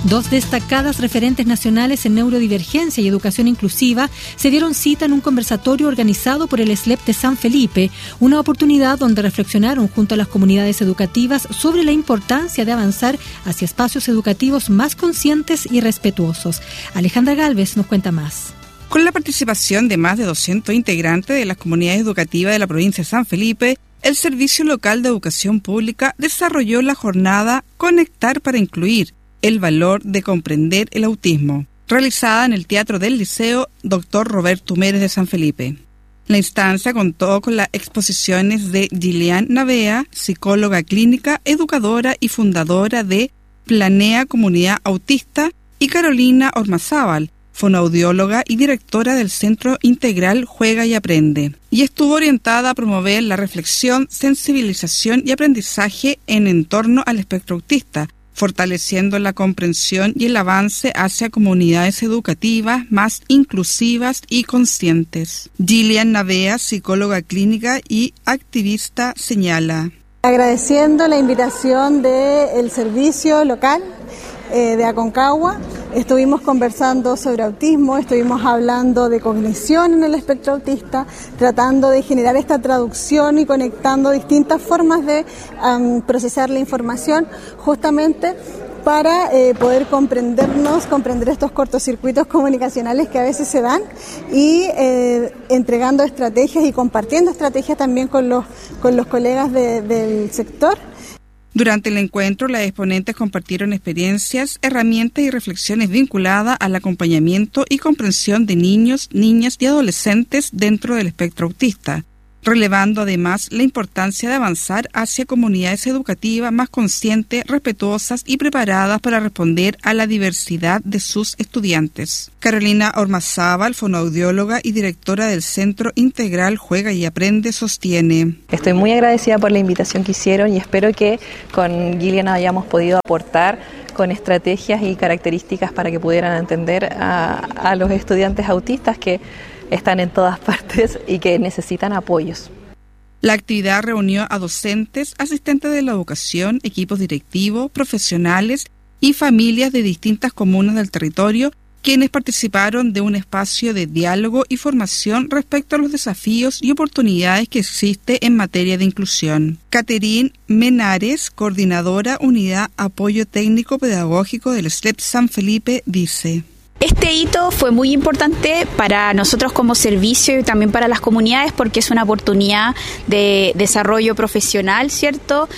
Dos destacadas referentes nacionales en neurodivergencia y educación inclusiva se dieron cita en un conversatorio organizado por el SLEP de San Felipe, una oportunidad donde reflexionaron junto a las comunidades educativas sobre la importancia de avanzar hacia espacios educativos más conscientes y respetuosos. Alejandra Gálvez nos cuenta más. Con la participación de más de 200 integrantes de las comunidades educativas de la provincia de San Felipe, el Servicio Local de Educación Pública desarrolló la jornada Conectar para Incluir, el valor de comprender el autismo, realizada en el Teatro del Liceo Dr. Roberto Mérez de San Felipe. La instancia contó con las exposiciones de Gillian Navea, psicóloga clínica, educadora y fundadora de Planea Comunidad Autista, y Carolina Ormazábal, fonoaudióloga y directora del Centro Integral Juega y Aprende, y estuvo orientada a promover la reflexión, sensibilización y aprendizaje en torno al espectro autista, fortaleciendo la comprensión y el avance hacia comunidades educativas más inclusivas y conscientes. Gillian Navea, psicóloga clínica y activista, señala: agradeciendo la invitación del servicio local de Aconcagua, estuvimos conversando sobre autismo, estuvimos hablando de cognición en el espectro autista, tratando de generar esta traducción y conectando distintas formas de procesar la información, justamente para poder comprender estos cortocircuitos comunicacionales que a veces se dan, y entregando estrategias y compartiendo estrategias también con los colegas del sector. Durante el encuentro, las exponentes compartieron experiencias, herramientas y reflexiones vinculadas al acompañamiento y comprensión de niños, niñas y adolescentes dentro del espectro autista, relevando además la importancia de avanzar hacia comunidades educativas más conscientes, respetuosas y preparadas para responder a la diversidad de sus estudiantes. Carolina Ormazábal, fonoaudióloga y directora del Centro Integral Juega y Aprende, sostiene: estoy muy agradecida por la invitación que hicieron y espero que con Gillian hayamos podido aportar con estrategias y características para que pudieran entender a los estudiantes autistas que están en todas partes y que necesitan apoyos. La actividad reunió a docentes, asistentes de la educación, equipos directivos, profesionales y familias de distintas comunas del territorio, quienes participaron de un espacio de diálogo y formación respecto a los desafíos y oportunidades que existe en materia de inclusión. Caterine Menares, coordinadora Unidad Apoyo Técnico Pedagógico del SLEP San Felipe, dice: este hito fue muy importante para nosotros como servicio y también para las comunidades, porque es una oportunidad de desarrollo profesional, ¿cierto?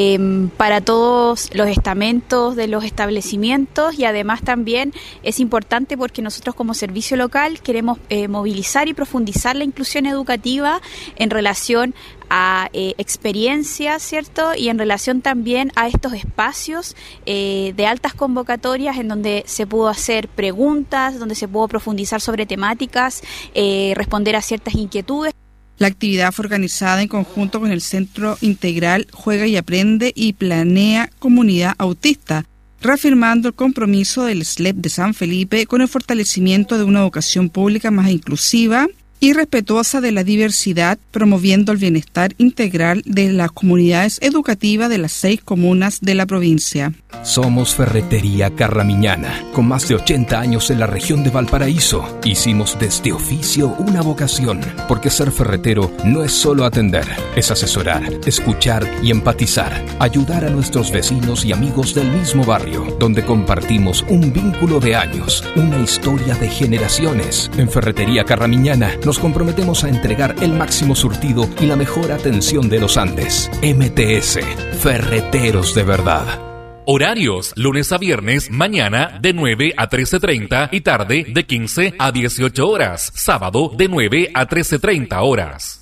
Para todos los estamentos de los establecimientos, y además también es importante porque nosotros como servicio local queremos movilizar y profundizar la inclusión educativa en relación a experiencias, ¿cierto? Y en relación también a estos espacios de altas convocatorias en donde se pudo hacer preguntas, donde se pudo profundizar sobre temáticas, responder a ciertas inquietudes. La actividad fue organizada en conjunto con el Centro Integral Juega y Aprende y Planea Comunidad Autista, reafirmando el compromiso del SLEP de San Felipe con el fortalecimiento de una educación pública más inclusiva y respetuosa de la diversidad, promoviendo el bienestar integral de las comunidades educativas de las 6 comunas de la provincia. Somos Ferretería Carramiñana, con más de 80 años en la región de Valparaíso. Hicimos de este oficio una vocación, porque ser ferretero no es solo atender, es asesorar, escuchar y empatizar, ayudar a nuestros vecinos y amigos del mismo barrio, donde compartimos un vínculo de años, una historia de generaciones. En Ferretería Carramiñana nos comprometemos a entregar el máximo surtido y la mejor atención de los Andes. MTS, Ferreteros de verdad. Horarios: lunes a viernes, mañana de 9 a 13:30 y tarde de 15 a 18 horas. Sábado de 9 a 13:30 horas.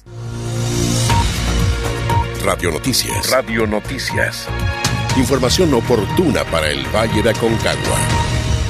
Radio Noticias. Radio Noticias. Información oportuna para el Valle de Aconcagua.